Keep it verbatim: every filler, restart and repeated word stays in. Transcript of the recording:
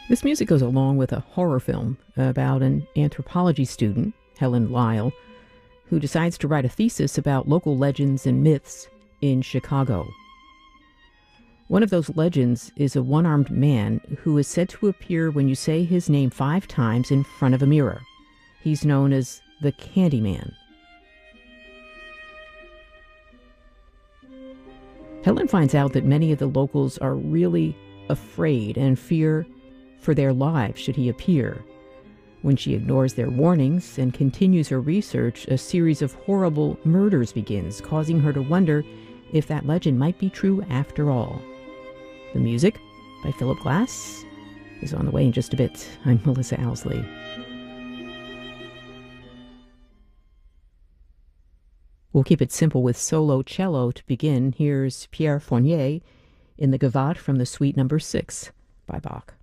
This music goes along with a horror film about an anthropology student, Helen Lyle, who decides to write a thesis about local legends and myths in Chicago. One of those legends is a one-armed man who is said to appear when you say his name five times in front of a mirror. He's known as the Candyman. Helen finds out that many of the locals are really afraid and fear for their lives should he appear. When she ignores their warnings and continues her research, a series of horrible murders begins, causing her to wonder if that legend might be true after all. The music, by Philip Glass, is on the way in just a bit. I'm Melissa Owsley. We'll keep it simple with solo cello to begin. Here's Pierre Fournier in the Gavotte from the Suite Number Six by Bach.